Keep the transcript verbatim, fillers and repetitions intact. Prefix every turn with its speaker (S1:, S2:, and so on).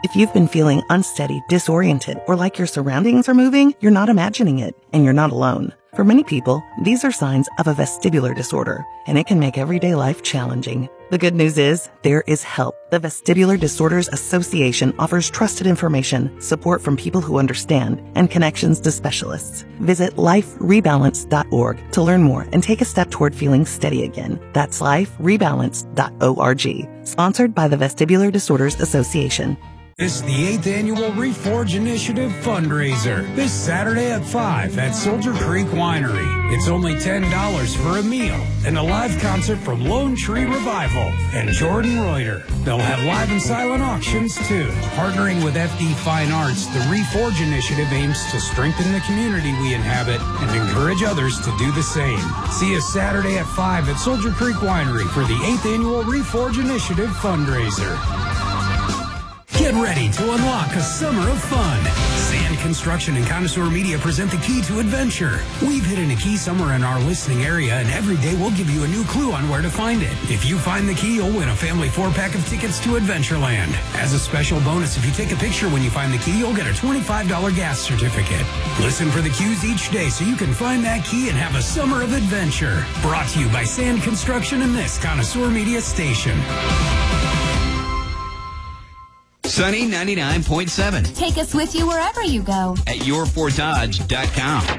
S1: If you've been feeling unsteady, disoriented, or like your surroundings are moving, you're not imagining it, and you're not alone. For many people, these are signs of a vestibular disorder, and it can make everyday life challenging. The good news is, there is help. The Vestibular Disorders Association offers trusted information, support from people who understand, and connections to specialists. Visit life rebalance dot org to learn more and take a step toward feeling steady again. That's life rebalance dot org. Sponsored by the Vestibular Disorders Association.
S2: It's the eighth Annual Reforge Initiative fundraiser this Saturday at five at Soldier Creek Winery. It's only ten dollars for a meal and a live concert from Lone Tree Revival and Jordan Reuter. They'll have live and silent auctions too. Partnering with F D Fine Arts, the Reforge Initiative aims to strengthen the community we inhabit and encourage others to do the same. See us Saturday at five at Soldier Creek Winery for the eighth Annual Reforge Initiative fundraiser. Get ready to unlock a summer of fun. Sand Construction and Connoisseur Media present the key to adventure. We've hidden a key somewhere in our listening area, and every day we'll give you a new clue on where to find it. If you find the key, you'll win a family four-pack of tickets to Adventureland. As a special bonus, if you take a picture when you find the key, you'll get a twenty-five dollars gas certificate. Listen for the cues each day so you can find that key and have a summer of adventure. Brought to you by Sand Construction and this Connoisseur Media station.
S3: Sunny ninety-nine point seven.
S4: Take us with you wherever you go.
S3: At your ford dodge dot com.